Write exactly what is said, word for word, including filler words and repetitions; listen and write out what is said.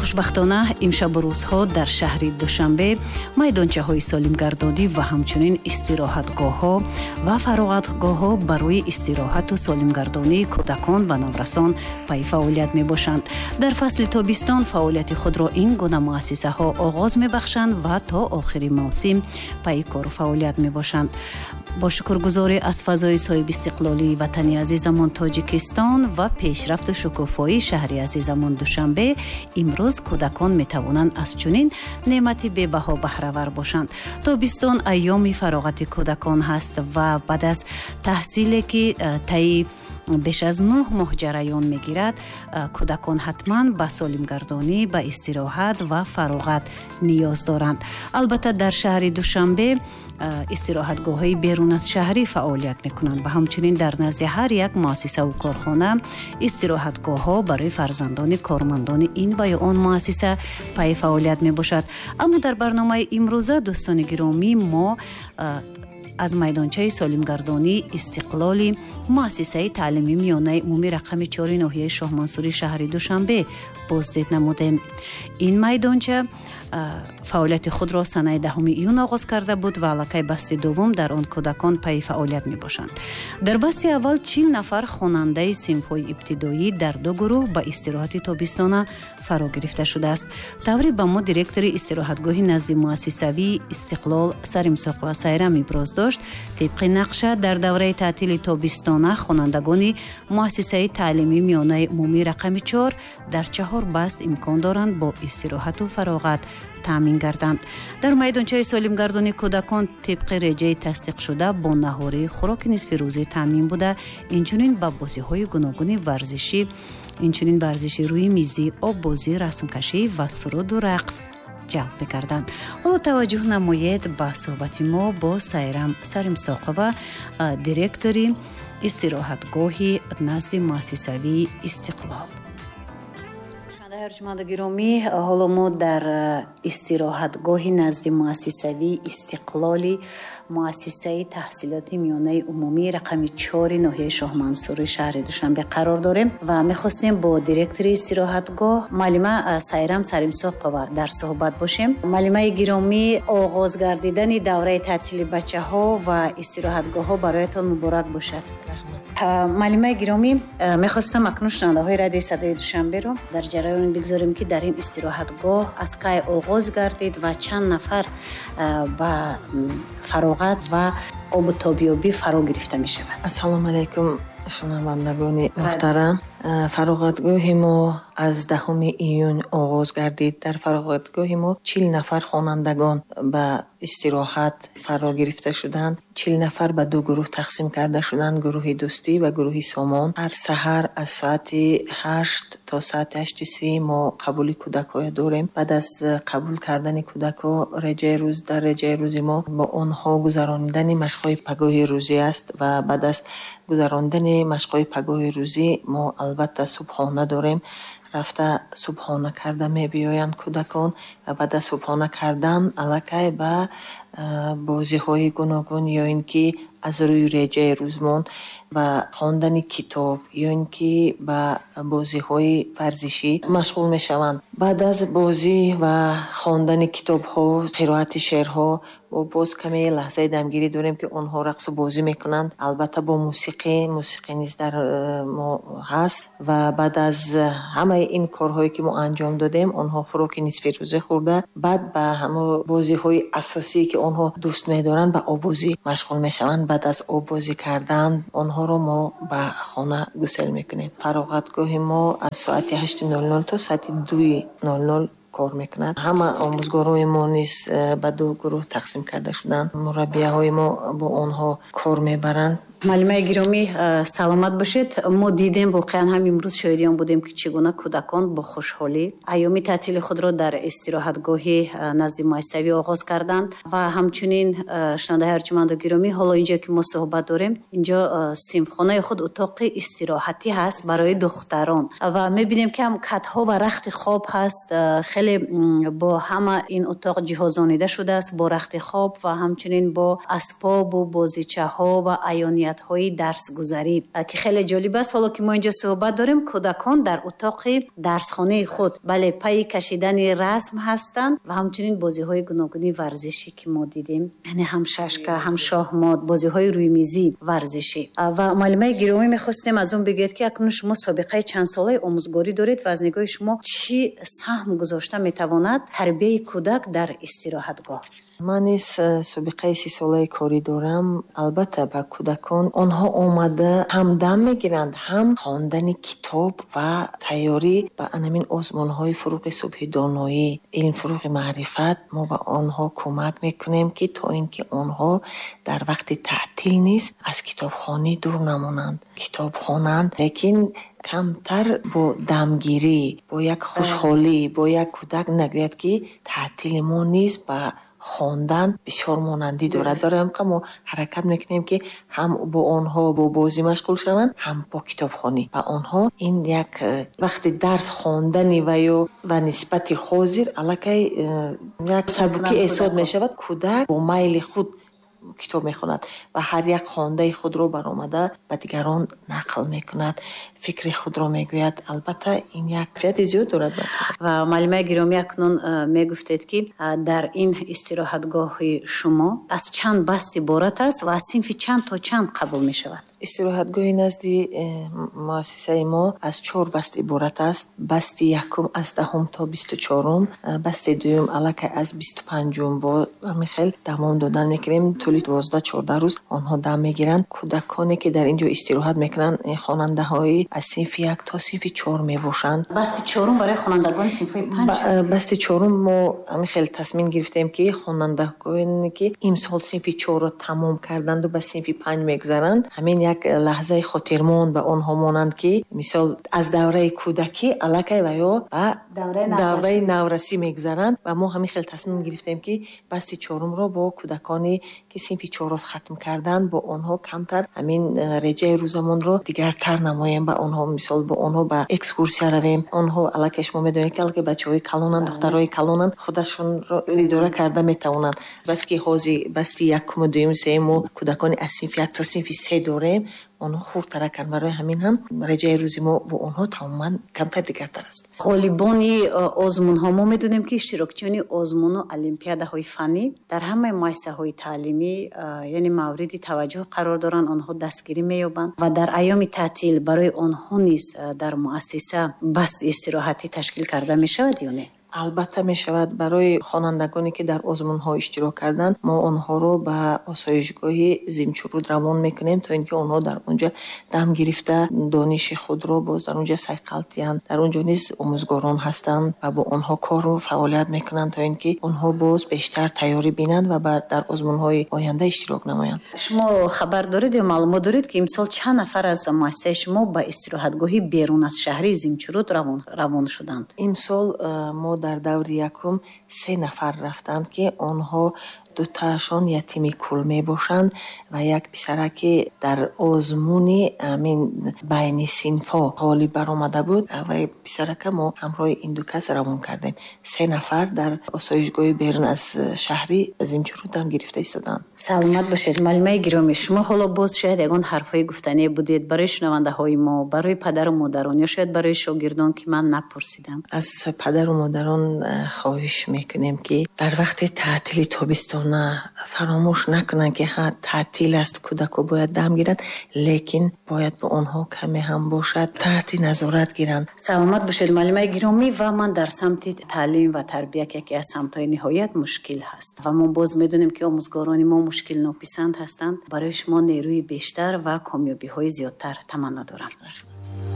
хушбахтона имшабу рӯзҳо дар шаҳри Душанбе майдончаҳои солимгардонӣ ва ҳамчунин истироҳатгоҳҳо ва фароғатгоҳҳо барои истироҳату солимгардонии кӯдакон ва наврасон пай фаъолият мебошанд. Дар фасли тобистон фаъолияти худро ин гуна муассисаҳо оғоз мебахшанд ва то охири мавсим пай кору фаъолият мебошанд. бо шукргузорӣ аз фазои соҳиби истиқлолии ватани азизамон Тоҷикистон ва пешрафту шукуфоии шаҳри азизамон Душанбе, имрӯз кӯдакон метавонанд аз чунин неъмати бебаҳо баҳравар бошанд. Тобистон айёми фароғати кӯдакон ҳаст ва баъд аз таҳсиле ки таи беш аз нӯҳ моҳ ҷараён мегирад, кӯдакон ҳатман ба солимгардонӣ, ба истироҳат ва фароғат ниёз доранд. Албатта дар шаҳри Душанбе истироҳатгоҳҳои берун аз шаҳрӣ фаъолият мекунанд ва ҳамчунин дар назди ҳар як муассисаву корхона истироҳатгоҳҳо барои фарзандони кормандони ин ва ё он муассиса пай фаъолият мебошад. Аммо дар барномаи имрӯза дӯстони гиромӣ мо аз майдончаи солимгардонии истиқлоли муассисаи таълимии миёнаи умумии рақами чори ноҳияи Шоҳмансурии шаҳри Душанбе боздид намудем. Ин майдонча фаъолияти худро санаи даҳуми июн оғоз карда буд ва аллакай басти дуввум дар он кӯдакон пай фаъолият мебошанд. Дар басти аввал чил нафар хонандаи синфҳои ибтидоӣ дар ду гурӯҳ ба истироҳати тобистона фаро гирифта шудааст. Таври ба мо директори истироҳатгоҳи назди муассисавии Истиқлол Саримсоқова Сайрам иброз дошт. Тибқи нақша дар давраи таътили тобистона хонандагони муассисаи таълимии миёнаи умумии рақами чор дар чаҳор баст имкон доранд бо истироҳату фароғат таъмин гарданд. Дар майдончаи солимгардонии кӯдакон тибқи реҷаи тасдиқшуда бо наҳорӣ, хӯроки нисфирӯзӣ таъмин буда, инчунин ба бозиҳои гуногуни варзишӣ, инчунин варзиши рӯи мизӣ, оббозӣ, расмкашӣ ва суруду рақс ҷалб мекарданд. ҳоло таваҷҷӯҳ намоед ба суҳбати мо бо Сайрам Саримсоқова, директори истироҳатгоҳи назди муассисавии Истиқлол. ҳарҷуманду гиромӣ, ҳоло мо дар истироҳатгоҳи назди муассисавии Истиқлоли муассисаи таҳсилоти миёнаи умумии рақами чори ноҳияи Шоҳмансури шаҳри Душанбе қарор дорем ва мехостем бо директори истироҳатгоҳ маълима Сайрам Саримсоқова дар суҳбат бошем. маълимаи гиромӣ, оғоз гардидани давраи таътили бачаҳо ва истироҳатгоҳҳо бароятон муборак бошад. маълимаи гиромӣ, мехостам акнун шунавандаҳои радиои садои Душанберо дар ҷараён бигзорем ки дар ин истироҳатгоҳ аз кай оғоз гардид ва чанд нафар ба фароғат ва обу тобиёбӣ фаро гирифта мешавад. ассалому алайкум шунавандагони муҳтарам. фароғатгоҳи мо аз даҳуми июн оғоз гардид. дар фароғатгоҳи мо чил нафар хонандагон ба истироҳат фаро гирифта шуданд. чил нафар ба ду гурӯҳ тақсим карда шуданд, гурӯҳи дӯстӣ ва гурӯҳи сомон. ҳар саҳар аз соати ҳашт то соати ҳашту си мо қабули кӯдакҳо дорем. баъд аз қабул кардани кӯдакҳо реҷаи рӯз дар реҷаи рӯзи мо бо онҳо гузарондани машқҳои пагоҳи рӯзӣ аст ва баъд аз гузарондани машқҳои пагоҳи рӯзӣ мо албатта субҳона дорем. рафта субҳона карда мебиёянд кӯдакон ва баъд аз субҳона кардан аллакай ба бозиҳои гуногун ё ин ки аз рӯи реҷаи рӯзмон ба хондани китоб ё ин ки ба бозиҳои варзишӣ машғул мешаванд. баъд аз бозӣ ва хондани китобҳо, қироати шеърҳо, бо боз каме лаҳзаи дамгирӣ дорем ки онҳо рақсу бозӣ мекунанд. албатта бо мусиқӣ мусиқӣ низ дар мо ҳаст ва баъд аз ҳамаи ин корҳое ки мо анҷом додем, онҳо хӯроки нисфирӯзӣ хӯрда, баъд ба ҳамо бозиҳои асосие ки онҳо дӯст медоранд ба обозӣ машғул мешаванд. баъд аз обозӣ кардан онҳоро мо ба хона гусел мекунем. фароғатгоҳи мо аз соати ҳашту нол нол то соати дуи нол нол кор мекунад. ҳама омӯзгорои мо низ ба ду гурӯҳ тақсим карда шуданд. мураббияҳои мо бо онҳо кор мебаранд. маълимаи гиромӣ, саломат бошед. мо дидем, воқеан ҳам имрӯз шоҳиди он будем ки чӣ гуна кӯдакон бо хушҳолӣ айёми таътили худро дар истироҳатгоҳи назди муассисавӣ оғоз карданд ва ҳамчунин шунавандаҳои арҷуманду гиромӣ, ҳоло инҷо ки мо суҳбат дорем, инҷо синфхонаи худ утоқи истироҳатӣ ҳаст барои духтарон ва мебинем ки ҳам катҳо ва рахти хоб ҳаст. хеле бо ҳама ин утоқ ҷиҳозонида шудааст бо рахти хоб ва ҳамчунин бо асбобу бозичаҳо ва аёни имкониятҳои дарсгузарӣ ки хеле ҷолиб аст. ҳоло ки мо инҷо суҳбат дорем, кӯдакон дар утоқи дарсхонаи худ бале пайи кашидани расм ҳастанд ва ҳамчунин бозиҳои гуногуни варзишӣ ки мо дидем, яъне ҳам шашка, ҳам шоҳмот, бозиҳои рӯймизӣ варзишӣ. Ва муаллимаи гиромӣ мехостем аз он бигӯед ки акнун шумо собиқаи чандсолаи омӯзгорӣ доред ва аз нигоҳи шумо чӣ саҳм гузошта метавонад тарбияи кӯдак дар истироҳатгоҳ? ман низ собиқаи си солаи корӣ дорам. Албатта ба кӯдакон онҳо омада ҳам дам мегиранд, ҳам хондани китоб ва тайёрӣ ба анамин озмунҳои фуруғи субҳи доноӣ, илмфуруғи маърифат. Мо ба онҳо кӯмак мекунем ки то ин ки онҳо дар вақти таътил низ аз китобхонӣ дур намонанд. Китоб хонанд, лекин камтар бо дамгирӣ, бо як хушҳолӣ, бо як кӯдак нагӯяд ки таътили мо низ ба хондан бисёр монандӣ дорад. Барои ҳам мо ҳаракат мекунем ки ҳам бо онҳо бо бозӣ машғул шаванд, ҳам бо китобхонӣ. Ба онҳо ин як вақти дарс хондани ва ё ва нисбати ҳозир аллакай як сабукӣ эҳсос мешавад. Кӯдак бо майли худ китоб мехонад ва ҳар як хондаи худро баромада ба дигарон нақл мекунад, фикри худро мегӯяд. Албатта ин як кайфияти зиёд дорад. Ва маълимаи гиромӣ, акнун мегуфтед ки дар ин истироҳатгоҳи шумо аз чанд баст иборат аст ва аз синфи чанд то чанд қабул мешавад? истироҳатгоҳи назди муассисаи мо аз чор баст иборат аст. Басти якум аз даҳум то бисту чорум, басти дуюм аллакай аз бисту панҷум. бо ҳамин хел дамон додан мекунем. тӯли дувоздаҳ чордаҳ рӯз онҳо дам мегиранд. кӯдаконе ки дар инҷо истироҳат мекунанд, хонандаҳои аз синфи як то синфи чор мебошанд. Басти чорум барои хонандагони синфи панҷ? Басти чорум мо ҳамин хел тасмим гирифтем ки хонандагоне ки имсол синфи чорро тамом карданду ба синфи панҷ мегузаранд, ҳамин як лаҳзаи хотирмон ба онҳо монанд ки мисол аз давраи кӯдакӣ аллакай ва ё ба давраи наврасӣ мегузаранд. Ва мо ҳамин хел тасмим гирифтем ки басти чорумро бо кӯдакони ки синфи чорро хатм карданд, бо онҳо камтар ҳамин реҷаи рӯзамонро дигартар намоем. Ба онҳо мисол бо онҳо ба экскурсия равем. онҳо аллакай шумо медонед ки аллакай бачаҳои калонанд, духтарҳои калонанд, худашонро идора карда метавонанд. бас ки ҳозир басти якуму дуюму сеюму кӯдакони аз синфи як то синфи се дорем, онҳо хурдтараканд. барои ҳамин ҳам реҷаи рӯзи мо бо онҳо тамоман камтар дигартар аст. ғолибони озмунҳо мо медонем ки иштирокчиёни озмуну олимпиадаҳои фаннӣ дар ҳамаи муассисаҳои таълимӣ яъне мавриди таваҷҷӯҳ қарор доранд, онҳо дастгирӣ меёбанд ва дар айёми таътил барои онҳо низ дар муассиса басти истироҳатӣ ташкил карда мешавад ё не? албатта мешавад. барои хонандагоне ки дар озмунҳо иштирок карданд, мо онҳоро ба осоишгоҳи Зимчуруд равон мекунем, то ин ки онҳо дар онҷа дам гирифта дониши худро боз дар онҷа сайқалтиянд. дар онҷо низ омӯзгорон ҳастанд ва бо онҳо кору фаъолият мекунанд, то ин ки онҳо боз бештар тайёрӣ бинанд ва дар озмунҳои оянда иштирок намоянд. шумо хабар доред ё маълумот доред ки имсол чанд нафар аз муассисаи шумо ба истироҳатгоҳи берун аз шаҳри Зимчуруд равон равон шуданд? имсол мо дар даври якум се нафар рафтанд ки онҳо дутаашон ятими кул мебошанд ва як писараке дар озмуни амин байни синфҳо ғолиб баромада буд ва писарака мо ҳамроҳи ин ду кас равон кардем. се нафар дар осоишгоҳи берун аз шаҳри Зимчуруд дам гирифта истоданд. саломат бошед. маълимаи гиромӣ, шумо ҳоло боз шояд ягон ҳарфҳои гуфтанӣ будед барои шунавандаҳои мо, барои падару модарон ё шояд барои шогирдон ки ман напурсидам? аз падару модарон хоҳиш мекунем ки дар вақти таътили тобистон фаромӯш накунанд ки ҳа таътил аст, кӯдако бояд дам гиранд, лекин бояд бо онҳо каме ҳам бошад, таҳти назорат гиранд. саломат бошед маълимаи гиромӣ. ва ман дар самти таълим ва тарбия ки яке аз самтҳои ниҳоят мушкил ҳаст ва мо боз медонем ки омӯзгорони мо мушкилнописанд ҳастанд. барои шумо нерӯи бештар ва комёбиҳои зиёдтар таманно дорам.